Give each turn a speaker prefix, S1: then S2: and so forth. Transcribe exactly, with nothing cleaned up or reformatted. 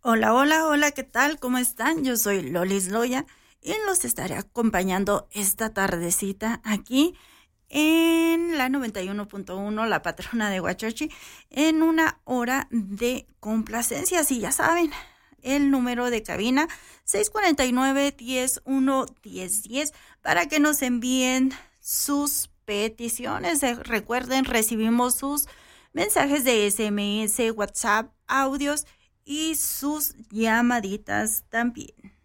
S1: Hola, hola, hola, ¿qué tal? ¿Cómo están? Yo soy Lolis Loya y los estaré acompañando esta tardecita aquí en la noventa y uno punto uno, la patrona de Huachochi, en una hora de complacencias. Y ya saben, el número de cabina seis cuatro nueve, uno uno, uno cero uno cero para que nos envíen sus peticiones. Eh, Recuerden, recibimos sus mensajes de S M S, WhatsApp, audios y sus llamaditas también.